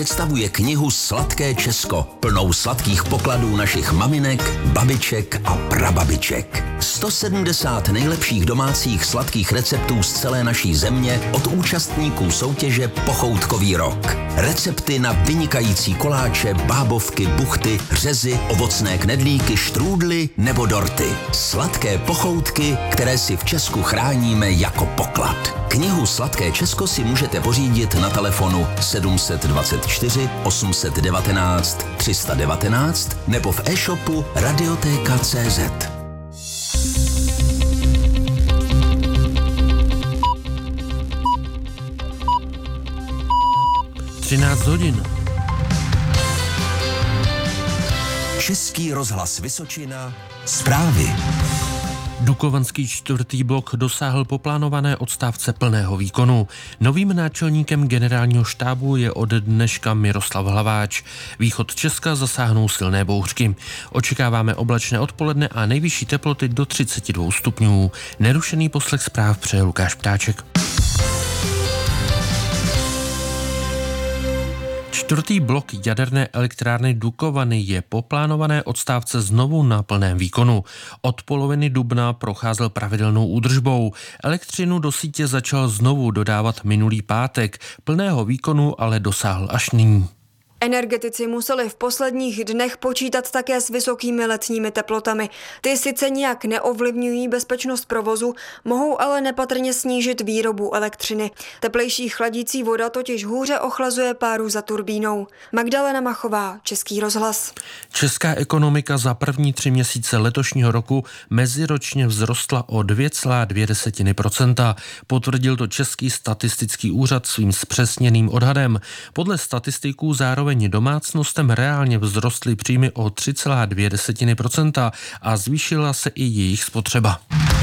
Představuje knihu Sladké Česko, plnou sladkých pokladů našich maminek, babiček a prababiček. 170 nejlepších domácích sladkých receptů z celé naší země od účastníků soutěže Pochoutkový rok. Recepty na vynikající koláče, bábovky, buchty, řezy, ovocné knedlíky, štrůdly nebo dorty. Sladké pochoutky, které si v Česku chráníme jako poklad. Knihu Sladké Česko si můžete pořídit na telefonu 724 819 319 nebo v e-shopu Radioteka.cz. 13 hodin. Český rozhlas Vysočina. Zprávy. Dukovanský 4. blok dosáhl poplánované odstávce plného výkonu. Novým náčelníkem generálního štábu je od dneška Miroslav Hlaváč. Východ Česka zasáhnou silné bouřky. Očekáváme oblačné odpoledne a nejvyšší teploty do 32 stupňů. Nerušený poslech zpráv přeje Lukáš Ptáček. 4. blok jaderné elektrárny Dukovany je po plánované odstávce znovu na plném výkonu. Od poloviny dubna procházel pravidelnou údržbou. Elektřinu do sítě začal znovu dodávat minulý pátek. Plného výkonu ale dosáhl až nyní. Energetici museli v posledních dnech počítat také s vysokými letními teplotami. Ty sice nijak neovlivňují bezpečnost provozu, mohou ale nepatrně snížit výrobu elektřiny. Teplejší chladící voda totiž hůře ochlazuje páru za turbínou. Magdalena Machová, Český rozhlas. Česká ekonomika za první 3 měsíce letošního roku meziročně vzrostla o 2,2%. Potvrdil to Český statistický úřad svým zpřesněným odhadem. Podle statistiků zároveň domácnostem reálně vzrostly příjmy o 3,2% a zvýšila se i jejich spotřeba.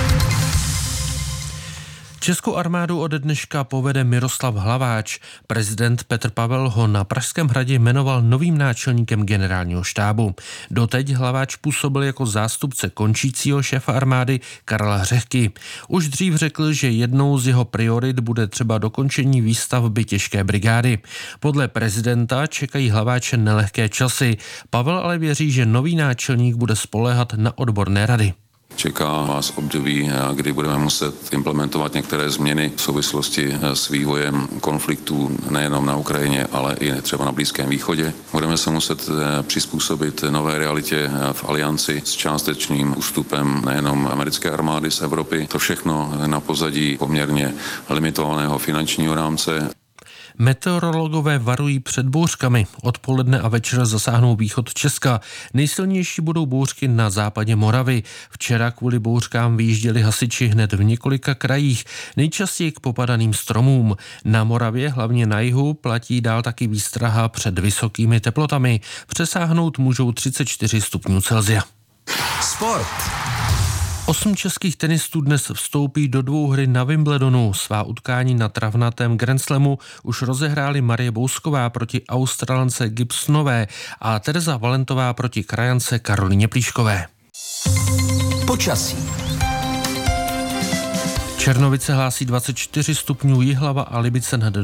Českou armádu od dneška povede Miroslav Hlaváč. Prezident Petr Pavel ho na Pražském hradě jmenoval novým náčelníkem generálního štábu. Doteď Hlaváč působil jako zástupce končícího šéfa armády Karla Řehky. Už dřív řekl, že jednou z jeho priorit bude třeba dokončení výstavby těžké brigády. Podle prezidenta čekají Hlaváče nelehké časy. Pavel ale věří, že nový náčelník bude spoléhat na odborné rady. Čeká vás období, kdy budeme muset implementovat některé změny v souvislosti s vývojem konfliktů nejenom na Ukrajině, ale i třeba na Blízkém východě. Budeme se muset přizpůsobit nové realitě v alianci s částečným ústupem nejenom americké armády z Evropy. To všechno na pozadí poměrně limitovaného finančního rámce. Meteorologové varují před bouřkami. Odpoledne a večer zasáhnou východ Česka. Nejsilnější budou bouřky na západě Moravy. Včera kvůli bouřkám vyjížděli hasiči hned v několika krajích, nejčastěji k popadaným stromům. Na Moravě, hlavně na jihu, platí dál taky výstraha před vysokými teplotami. Přesáhnout můžou 34 stupňů Celsia. Sport. 8 českých tenistů dnes vstoupí do 2 hry na Wimbledonu. Svá utkání na travnatém Grand Slamu už rozehrály Marie Bousková proti Australance Gibsonové a Tereza Valentová proti krajance Karolíně Plíškové. Počasí. Černovice hlásí 24 stupňů, Jihlava a Libice nad